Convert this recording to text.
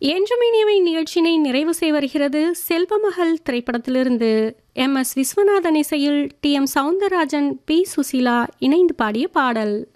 என்றும் இனியவை நிகழ்ச்சியினை நிறைவு செய்ய வருகிறது செல்வமகள் திரைப்படத்திலிருந்து MS விஸ்வநாதன் இசையில் TM சௌந்தரராஜன், P சுசீலா இணைந்து பாடிய பாடல்.